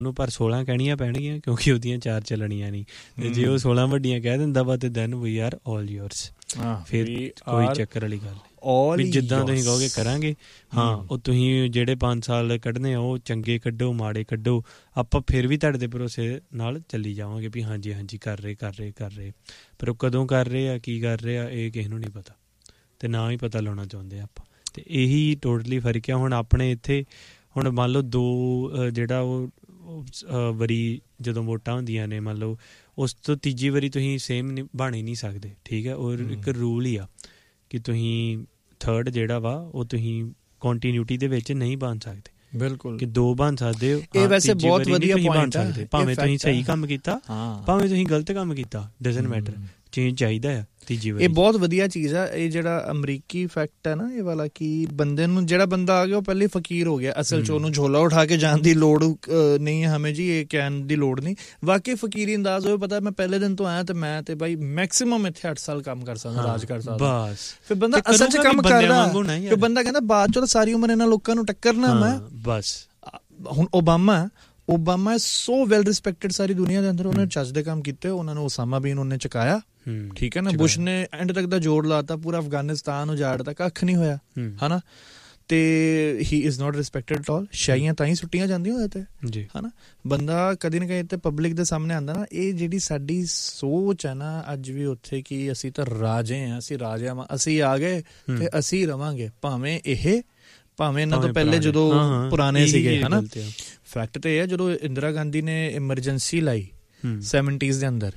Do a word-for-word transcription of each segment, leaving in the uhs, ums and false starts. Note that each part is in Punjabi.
ਉਹਨੂੰ ਪਰ ਸੋਲਾਂ ਕਹਿਣੀਆਂ ਪੈਣਗੀਆਂ ਕਿਉਂਕਿ ਉਹਦੀਆਂ ਚਾਰ ਚੱਲਣੀਆਂ ਨਹੀਂ, ਤੇ ਜੇ ਉਹ ਸੋਲਾਂ ਵੱਡੀਆਂ ਕਹਿ ਦਿੰਦਾ ਵਾ ਤੇ then we are all yours. ਫਿਰ ਕੋਈ ਚੱਕਰ ਵਾਲੀ ਗੱਲ ਵੀ ਜਿੱਦਾਂ ਤੁਸੀਂ ਕਹੋਗੇ ਕਰਾਂਗੇ। ਹਾਂ ਉਹ ਤੁਸੀਂ ਜਿਹੜੇ ਪੰਜ ਸਾਲ ਕੱਢਣੇ ਆ ਉਹ ਚੰਗੇ ਕੱਢੋ ਮਾੜੇ ਕੱਢੋ, ਆਪਾਂ ਫਿਰ ਵੀ ਤੁਹਾਡੇ ਦੇ ਭਰੋਸੇ ਨਾਲ ਚੱਲੀ ਜਾਵਾਂਗੇ ਵੀ ਹਾਂਜੀ ਹਾਂਜੀ ਕਰ ਰਹੇ ਕਰ ਰਹੇ ਕਰ ਰਹੇ ਪਰ ਉਹ ਕਦੋਂ ਕਰ ਰਹੇ ਆ ਕੀ ਕਰ ਰਹੇ ਆ ਇਹ ਕਿਸੇ ਨੂੰ ਨਹੀਂ ਪਤਾ, ਅਤੇ ਨਾ ਹੀ ਪਤਾ ਲਾਉਣਾ ਚਾਹੁੰਦੇ ਆਪਾਂ। ਅਤੇ ਇਹੀ ਟੋਟਲੀ ਫਰਕ ਆ। ਹੁਣ ਆਪਣੇ ਇੱਥੇ ਹੁਣ ਮੰਨ ਲਓ ਦੋ ਜਿਹੜਾ ਉਹ ਵਾਰੀ ਜਦੋਂ ਵੋਟਾਂ ਹੁੰਦੀਆਂ ਨੇ ਮੰਨ ਲਓ ਉਸ ਤੋਂ ਤੀਜੀ ਵਾਰੀ ਤੁਸੀਂ ਸੇਮ ਨਹੀਂ ਬਣ ਹੀ ਨਹੀਂ ਸਕਦੇ, ਠੀਕ ਹੈ। ਔਰ ਇੱਕ ਰੂਲ ਹੀ ਆ ਕਿ ਤੁਸੀਂ ਥਰਡ ਜਿਹੜਾ ਵਾ ਉਹ ਤੁਸੀਂ ਕੰਟੀਨਿਊਟੀ ਦੇ ਵਿੱਚ ਨਹੀਂ ਬਣ ਸਕਦੇ। ਬਿਲਕੁਲ ਕਿ ਦੋ ਬਣ ਸਕਦੇ ਹੋ। ਇਹ ਵੈਸੇ ਬਹੁਤ ਵਧੀਆ ਪੁਆਇੰਟ ਆ। ਭਾਵੇਂ ਤੁਸੀਂ ਸਹੀ ਕੰਮ ਕੀਤਾ ਭਾਵੇਂ ਤੁਸੀਂ ਗਲਤ ਕੰਮ ਕੀਤਾ, ਡਜ਼ਨਟ ਮੈਟਰ, ਚੇਂਜ ਚਾਹੀਦਾ ਆ ਤੀਜੀ ਵਾਰੀ। ਇਹ ਬਹੁਤ ਵਧੀਆ ਚੀਜ਼ ਆ। ਇਹ ਜਿਹੜਾ ਅਮਰੀਕੀ ਫੈਕਟ ਹੈ ਨਾ ਇਹ ਵਾਲਾ ਕਿ ਬੰਦੇ ਨੂੰ ਜਿਹੜਾ ਬੰਦਾ ਆ ਗਿਆ ਉਹ ਪਹਿਲੇ ਫਕੀਰ ਹੋ ਗਿਆ ਅਸਲ 'ਚ, ਉਹਨੂੰ ਝੋਲਾ ਉਠਾ ਕੇ ਜਾਣ ਦੀ ਲੋੜ ਨਹੀਂ ਹੈ ਹਮੇ ਜੀ, ਇਹ ਕਹਿਣ ਦੀ ਲੋੜ ਨਹੀਂ। ਵਾਕਈ ਫਕੀਰੀ ਅੰਦਾਜ਼ ਹੋਵੇ ਪਤਾ ਮੈਂ ਪਹਿਲੇ ਦਿਨ ਤੋਂ ਆਇਆ ਤੇ ਮੈਂ ਤੇ ਬਾਈ ਮੈਕਸੀਮਮ ਇੱਥੇ ਅੱਠ ਸਾਲ ਕੰਮ ਕਰ ਸਕਦਾ, ਰਾਜ ਕਰ ਸਕਦਾ ਬਸ। ਫਿਰ ਬੰਦਾ ਅਸਲ 'ਚ ਕੰਮ ਕਰਦਾ ਫਿਰ ਬੰਦਾ ਕਹਿੰਦਾ ਬਾਅਦ 'ਚੋਂ ਸਾਰੀ ਉਮਰ ਇਹਨਾਂ ਲੋਕਾਂ ਨੂੰ ਟੱਕਰਨਾ ਮੈਂ ਬਸ। ਹੁਣ ਓਬਾਮਾ ਓਬਾਮਾ ਸੋ ਵੈਲ ਰਿਸਪੈਕਟਡ ਸਾਰੀ ਦੁਨੀਆ ਦੇ ਅੰਦਰ, ਉਹਨੇ ਚੱਜ ਦੇ ਕੰਮ ਕੀਤੇ, ਉਹਨਾਂ ਨੂੰ ਓਸਾਮਾ ਬਿਨ ਉਹਨੇ ਚੁਕਾਇਆ, ਠੀਕ ਹੈ ਨਾ। ਬੁਸ਼ ਨੇ ਐਂਡ ਤੱਕ ਦਾ ਜੋੜ ਲਾਤਾ, ਪੂਰਾ ਅਫਗਾਨਿਸਤਾਨ ਉਜਾੜਤਾ, ਕੱਖ ਨਹੀਂ ਹੋਇਆ ਹੈ ਨਾ। ਤੇ ਹੀ is not respected at all. ਸ਼ਾਹੀਆਂ ਤਾਂ ਹੀ ਸੁੱਟੀਆਂ ਜਾਂਦੀਆਂ ਉਹਦੇ ਤੇ ਹੈ ਨਾ। ਬੰਦਾ ਕਦੀ ਨਾ ਕਦੀ ਤੇ ਪਬਲਿਕ ਦੇ ਸਾਹਮਣੇ ਆਉਂਦਾ ਨਾ। ਇਹ ਜਿਹੜੀ ਸਾਡੀ ਸੋਚ ਹੈ ਨਾ ਅੱਜ ਵੀ ਉੱਥੇ ਕਿ ਅਸੀਂ ਤਾਂ ਰਾਜੇ ਹਾਂ, ਅਸੀਂ ਰਾਜਿਆਂ ਵਾਂ, ਅਸੀਂ ਆ ਗਏ ਤੇ ਅਸੀਂ ਰਵਾਂਗੇ, ਭਾਵੇਂ ਇਹ ਭਾਵੇਂ ਇਹਨਾਂ ਤੋਂ ਪਹਿਲੇ ਜਦੋਂ ਪੁਰਾਣੇ ਸੀਗੇ ਹੈ ਨਾ। ਫੈਕਟ ਤਾਂ ਇਹ ਹੈ ਜਦੋਂ ਇੰਦਰਾ ਗਾਂਧੀ ਨੇ ਐਮਰਜੈਂਸੀ ਲਾਈ ਸੈਵਨਟੀਜ਼ ਦੇ ਅੰਦਰ,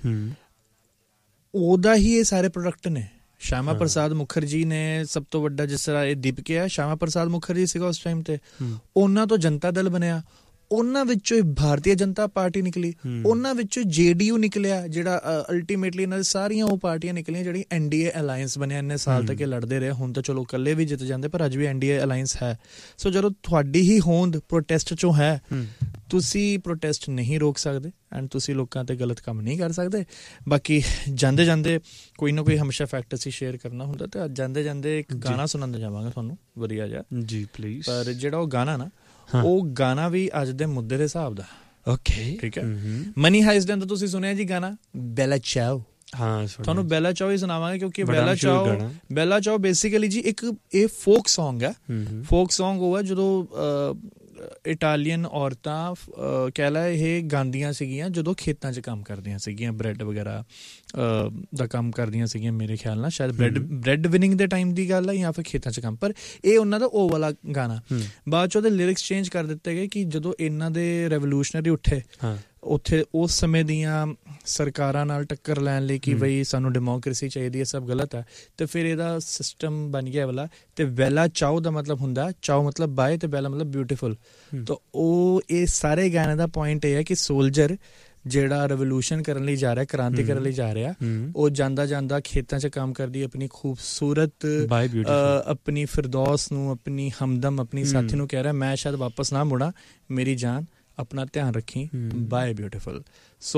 ਉਹਦਾ ਹੀ ਇਹ ਸਾਰੇ ਪ੍ਰੋਡਕਟ ਨੇ। ਸ਼ਿਆਮਾ ਪ੍ਰਸਾਦ ਮੁਖਰਜੀ ਨੇ ਸਭ ਤੋਂ ਵੱਡਾ, ਜਿਸ ਤਰ੍ਹਾਂ ਇਹ ਦੀਪਕ ਹੈ, ਸ਼ਿਆਮਾ ਪ੍ਰਸਾਦ ਮੁਖਰਜੀ ਸੀਗਾ ਉਸ ਟਾਈਮ ਤੇ, ਉਹਨਾਂ ਤੋਂ ਜਨਤਾ ਦਲ ਬਣਿਆ, ਉਹਨਾਂ ਵਿੱਚੋਂ ਭਾਰਤੀ ਜਨਤਾ ਪਾਰਟੀ ਨਿਕਲੀ, ਉਹਨਾਂ ਵਿੱਚੋਂ ਜੇ ਡੀ ਯੂ ਨਿਕਲਿਆ ਜਿਹੜਾ ਅਲਟੀਮੇਟਲੀ ਇਹਨਾਂ ਦੀ ਸਾਰੀਆਂ ਉਹ ਪਾਰਟੀਆਂ ਨਿਕਲੀਆਂ ਜਿਹੜੀ ਐਨ ਡੀ ਏ ਅਲਾਇੰਸ ਬਣਿਆ। ਇੰਨੇ ਸਾਲ ਤੱਕ ਇਹ ਲੜਦੇ ਰਹੇ, ਹੁਣ ਤਾਂ ਚਲੋ ਇਕੱਲੇ ਵੀ ਜਿੱਤ ਜਾਂਦੇ ਪਰ ਅੱਜ ਵੀ ਐਨ ਡੀ ਏ ਅਲਾਇੰਸ ਹੈ। ਸੋ ਜਦੋਂ ਤੁਹਾਡੀ ਹੀ ਹੋਂਦ ਪ੍ਰੋਟੈਸਟ 'ਚੋਂ ਹੈ, ਤੁਸੀਂ ਪ੍ਰੋਟੈਸਟ ਨਹੀਂ ਰੋਕ ਸਕਦੇ ਐਂਡ ਤੁਸੀਂ ਲੋਕਾਂ 'ਤੇ ਗਲਤ ਕੰਮ ਨਹੀਂ ਕਰ ਸਕਦੇ। ਬਾਕੀ ਜਾਂਦੇ ਜਾਂਦੇ ਕੋਈ ਨਾ ਕੋਈ ਹਮੇਸ਼ਾ ਫੈਕਟ ਅਸੀਂ ਸ਼ੇਅਰ ਕਰਨਾ ਹੁੰਦਾ, ਅਤੇ ਅੱਜ ਜਾਂਦੇ ਜਾਂਦੇ ਇੱਕ ਗਾਣਾ ਸੁਣਾਉਂਦੇ ਜਾਵਾਂਗੇ ਤੁਹਾਨੂੰ ਵਧੀਆ ਜਿਹਾ ਜੀ ਪਲੀਜ਼। ਪਰ ਜਿਹੜਾ ਉਹ ਗਾਣਾ ਨਾ ਉਹ ਗਾਣਾ ਵੀ ਅੱਜ ਦੇ ਮੁੱਦੇ ਦੇ ਹਿਸਾਬ ਦਾ, ਓਕੇ ਠੀਕ ਹੈ। ਮਨੀ ਹਾਈਸਟ ਦੇ ਅੰਦਰ ਤੁਸੀਂ ਸੁਣਿਆ ਜੀ ਗਾਣਾ ਬੈਲਾ ਚਾਓ। ਹਾਂ ਤੁਹਾਨੂੰ ਬੈਲਾ ਚਾਓ ਹੀ ਸੁਣਾਵਾਂਗੇ ਕਿਉਂਕਿ ਬੈਲਾ ਚਾਓ ਬੈਲਾ ਚਾਓ ਬੇਸਿਕਲੀ ਜੀ ਇੱਕ ਇਹ ਫੋਕ ਸੌਂਗ ਹੈ। ਫੋਕ ਸੌਂਗ ਉਹ ਹੈ ਜਦੋਂ ਇਟਾਲੀਅਨ ਔਰਤਾਂ ਕਹਿ ਲੈ ਇਹ ਗਾਉਂਦੀਆਂ ਸੀਗੀਆਂ ਜਦੋਂ ਖੇਤਾਂ 'ਚ ਕੰਮ ਕਰਦੀਆਂ ਸੀਗੀਆਂ, ਬ੍ਰੈਡ ਵਗੈਰਾ ਦਾ ਕੰਮ ਕਰਦੀਆਂ ਸੀਗੀਆਂ ਮੇਰੇ ਖਿਆਲ ਨਾਲ, ਸ਼ਾਇਦ ਬ੍ਰੈਡ ਬ੍ਰੈਡ ਵਿਨਿੰਗ ਦੇ ਟਾਈਮ ਦੀ ਗੱਲ ਹੈ ਜਾਂ ਫਿਰ ਖੇਤਾਂ 'ਚ ਕੰਮ। ਪਰ ਇਹ ਉਹਨਾਂ ਦਾ ਉਹ ਵਾਲਾ ਗਾਣਾ। ਬਾਅਦ 'ਚ ਉਹਦੇ ਲਿਰਿਕਸ ਚੇਂਜ ਕਰ ਦਿੱਤੇ ਗਏ ਕਿ ਜਦੋਂ ਇਹਨਾਂ ਦੇ ਰੈਵੋਲੂਸ਼ਨਰੀ ਉੱਠੇ ਉੱਥੇ ਉਸ ਸਮੇਂ ਦੀਆਂ ਸਰਕਾਰਾਂ ਨਾਲ ਟੱਕਰ ਲੈਣ ਲਈ ਕਿ ਬਈ ਸਾਨੂੰ ਡੈਮੋਕ੍ਰੇਸੀ ਚਾਹੀਦੀ ਹੈ, ਸਭ ਗਲਤ ਹੈ, ਤੇ ਫਿਰ ਇਹਦਾ ਸਿਸਟਮ ਬਣ ਗਿਆ ਵਾਲਾ। ਤੇ ਬੈਲਾ ਚਾਓ ਦਾ ਮਤਲਬ ਹੁੰਦਾ, ਚਾਓ ਮਤਲਬ ਬਾਏ ਤੇ ਬੈਲਾ ਮਤਲਬ ਬਿਊਟੀਫੁਲ। ਤਾਂ ਉਹ ਇਹ ਸਾਰੇ ਗਾਣੇ ਦਾ ਪੁਆਇੰਟ ਇਹ ਹੈ ਕਿ ਸੋਲਜਰ ਜਿਹੜਾ ਰੈਵੋਲੂਸ਼ਨ ਕਰਨ ਲਈ ਜਾ ਰਿਹਾ, ਕ੍ਰਾਂਤੀ ਕਰਨ ਲਈ ਜਾ ਰਿਹਾ, ਉਹ ਜਾਂਦਾ ਜਾਂਦਾ ਖੇਤਾਂ 'ਚ ਕੰਮ ਕਰਦੀ ਆਪਣੀ ਖੂਬਸੂਰਤ ਆਪਣੀ ਫਿਰਦੌਸ ਨੂੰ, ਆਪਣੀ ਹਮਦਮ, ਆਪਣੀ ਸਾਥੀ ਨੂੰ ਕਹਿ ਰਿਹਾ ਮੈਂ ਸ਼ਾਇਦ ਵਾਪਸ ਨਾ ਮੁੜਾਂ, ਮੇਰੀ ਜਾਨ ਆਪਣਾ ਧਿਆਨ ਰੱਖੀ, ਬਾਏ ਬਿਊਟੀਫੁਲ। ਸੋ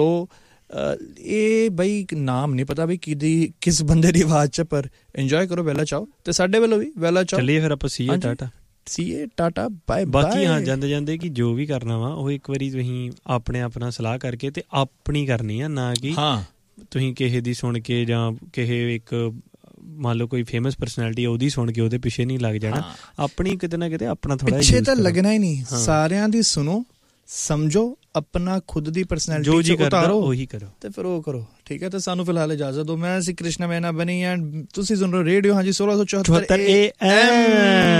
ਇਹ ਬਈ ਨਾਮ ਨਹੀਂ ਪਤਾ ਵੀ ਕਿਹਦੀ ਕਿਸ ਬੰਦੇ ਦੀ ਆਵਾਜ਼ 'ਚ, ਪਰ ਇੰਜੋਏ ਕਰੋ ਬੈਲਾ ਚਾਓ। ਤੇ ਸਾਡੇ ਵੱਲੋਂ ਵੀ ਬੈਲਾ ਚਾਓ। ਚੱਲੀਏ ਫਿਰ ਆਪਾਂ CA Tata CA tata bye. ਬਾਕੀ ਹਾਂ ਜਾਂਦੇ ਜਾਂਦੇ ਕਿ ਜੋ ਵੀ ਕਰਨਾ ਵਾ ਉਹ ਇੱਕ ਵਾਰੀ ਤੁਸੀਂ ਆਪਣੇ ਆਪਣਾ ਸਲਾਹ ਕਰਕੇ ਤੇ ਆਪਣੀ ਕਰਨੀ ਆ, ਨਾ ਕਿ ਤੁਸੀਂ ਕਿਸੇ ਦੀ ਸੁਣ ਕੇ ਜਾਂ ਕਿਸੇ ਇੱਕ ਮੰਨ ਲਓ ਕੋਈ ਫੇਮਸ ਪਰਸਨੈਲਿਟੀ ਉਹਦੀ ਸੁਣ ਕੇ ਉਹਦੇ ਪਿੱਛੇ ਨਹੀਂ ਲੱਗ ਜਾਣਾ। ਆਪਣੀ ਕਿਤੇ ਨਾ ਕਿਤੇ ਆਪਣਾ ਥੋੜਾ ਪਿੱਛੇ ਤਾਂ ਲੱਗਣਾ ਹੀ ਨਹੀਂ, ਸਾਰਿਆਂ ਦੀ ਸੁਣੋ, ਸਮਝੋ, ਆਪਣਾ ਖੁਦ ਦੀ ਪਰਸਨੈਲਿਟੀ ਜੋ ਉਤਾਰੋ ਉਹੀ ਕਰੋ ਤੇ ਫਿਰ ਉਹ ਕਰੋ, ਠੀਕ ਹੈ। ਤੇ ਸਾਨੂੰ ਫਿਲਹਾਲ ਇਜਾਜ਼ਤ ਦਿਓ। ਮੈਂ ਸੀ ਕ੍ਰਿਸ਼ਨਾ ਮੈਨਾ ਬਣੀ ਐਂਡ ਤੁਸੀਂ ਸੁਣ ਰਹੇ ਰੇਡੀਓ ਹਾਂਜੀ ਸੋਲਾਂ ਸੌ ਚੌਹੱਤਰ ਏ ਐਮ।